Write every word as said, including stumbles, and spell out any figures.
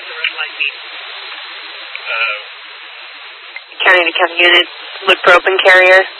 the red light mean? Uh, County to county unit, look for open carrier.